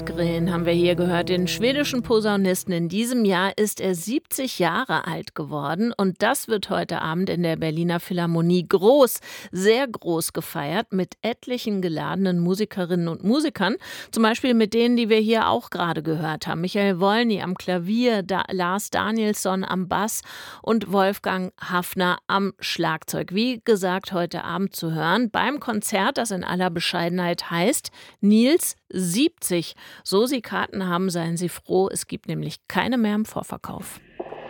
Gren haben wir hier gehört, den schwedischen Posaunisten. In diesem Jahr ist er 70 Jahre alt geworden und das wird heute Abend in der Berliner Philharmonie sehr groß gefeiert mit etlichen geladenen Musikerinnen und Musikern. Zum Beispiel mit denen, die wir hier auch gerade gehört haben. Michael Wolny am Klavier, Lars Danielsson am Bass und Wolfgang Haffner am Schlagzeug. Wie gesagt, heute Abend zu hören beim Konzert, das in aller Bescheidenheit heißt Nils 70. So Sie Karten haben, seien Sie froh, es gibt nämlich keine mehr im Vorverkauf.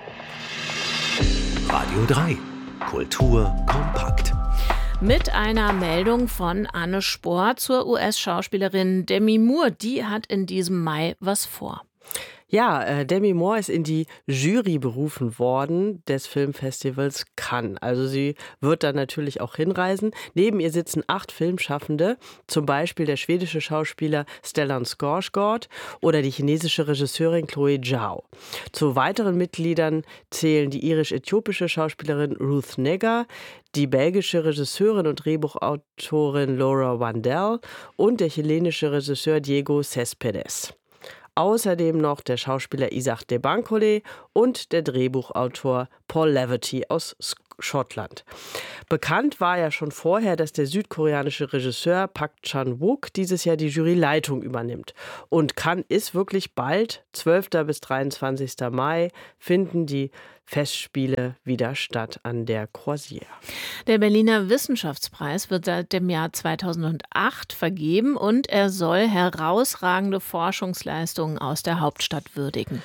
Radio 3. Kultur kompakt. Mit einer Meldung von Anne Spohr zur US-Schauspielerin Demi Moore. Die hat in diesem Mai was vor. Ja, Demi Moore ist in die Jury berufen worden des Filmfestivals Cannes. Also sie wird da natürlich auch hinreisen. Neben ihr sitzen 8 Filmschaffende, zum Beispiel der schwedische Schauspieler Stellan Skarsgård oder die chinesische Regisseurin Chloe Zhao. Zu weiteren Mitgliedern zählen die irisch-äthiopische Schauspielerin Ruth Negga, die belgische Regisseurin und Drehbuchautorin Laura Wandel und der chilenische Regisseur Diego Céspedes. Außerdem noch der Schauspieler Isaac de Bancole und der Drehbuchautor Paul Leverty aus Schottland. Bekannt war ja schon vorher, dass der südkoreanische Regisseur Park Chan-wook dieses Jahr die Juryleitung übernimmt. Und Cannes ist wirklich bald, 12. bis 23. Mai, finden die Festspiele wieder statt an der Croisière. Der Berliner Wissenschaftspreis wird seit dem Jahr 2008 vergeben und er soll herausragende Forschungsleistungen aus der Hauptstadt würdigen.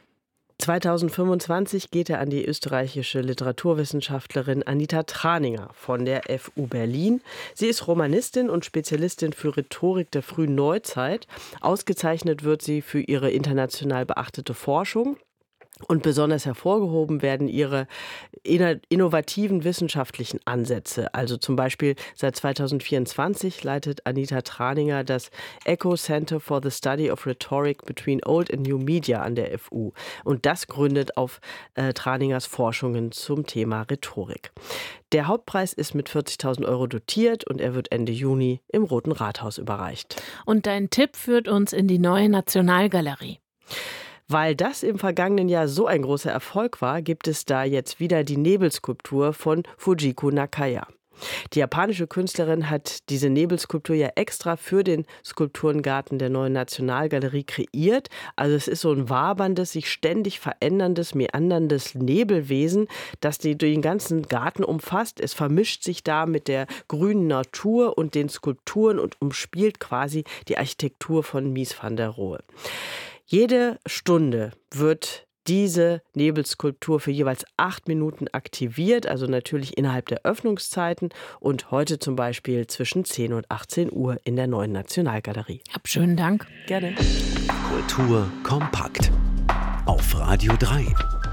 2025 geht er an die österreichische Literaturwissenschaftlerin Anita Traninger von der FU Berlin. Sie ist Romanistin und Spezialistin für Rhetorik der frühen Neuzeit. Ausgezeichnet wird sie für ihre international beachtete Forschung. Und besonders hervorgehoben werden ihre innovativen wissenschaftlichen Ansätze. Also zum Beispiel seit 2024 leitet Anita Traninger das Echo Center for the Study of Rhetoric Between Old and New Media an der FU. Und das gründet auf Traningers Forschungen zum Thema Rhetorik. Der Hauptpreis ist mit 40.000 € dotiert und er wird Ende Juni im Roten Rathaus überreicht. Und dein Tipp führt uns in die neue Nationalgalerie. Weil das im vergangenen Jahr so ein großer Erfolg war, gibt es da jetzt wieder die Nebelskulptur von Fujiko Nakaya. Die japanische Künstlerin hat diese Nebelskulptur ja extra für den Skulpturengarten der neuen Nationalgalerie kreiert. Also es ist so ein waberndes, sich ständig veränderndes, meanderndes Nebelwesen, das den ganzen Garten umfasst. Es vermischt sich da mit der grünen Natur und den Skulpturen und umspielt quasi die Architektur von Mies van der Rohe. Jede Stunde wird diese Nebelskulptur für jeweils 8 Minuten aktiviert, also natürlich innerhalb der Öffnungszeiten und heute zum Beispiel zwischen 10 und 18 Uhr in der neuen Nationalgalerie. Schönen Dank. Gerne. Kultur kompakt. Auf Radio 3.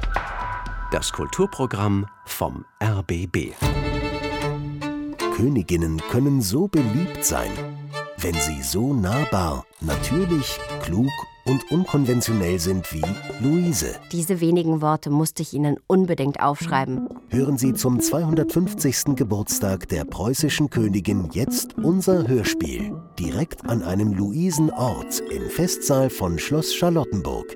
Das Kulturprogramm vom RBB. Königinnen können so beliebt sein, wenn sie so nahbar, natürlich, klug und unkonventionell sind wie Luise. Diese wenigen Worte musste ich Ihnen unbedingt aufschreiben. Hören Sie zum 250. Geburtstag der preußischen Königin jetzt unser Hörspiel. Direkt an einem Luisenort im Festsaal von Schloss Charlottenburg.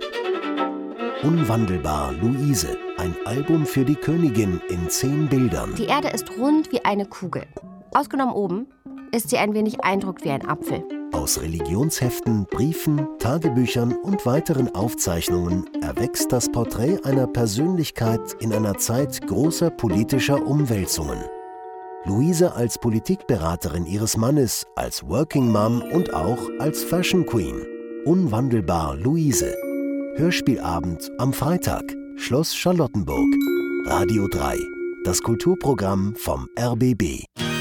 Unwandelbar Luise. Ein Album für die Königin in 10 Bildern. Die Erde ist rund wie eine Kugel. Ausgenommen oben ist sie ein wenig eindruckt wie ein Apfel. Aus Religionsheften, Briefen, Tagebüchern und weiteren Aufzeichnungen erwächst das Porträt einer Persönlichkeit in einer Zeit großer politischer Umwälzungen. Luise als Politikberaterin ihres Mannes, als Working Mom und auch als Fashion Queen. Unwandelbar Luise. Hörspielabend am Freitag. Schloss Charlottenburg. Radio 3. Das Kulturprogramm vom RBB.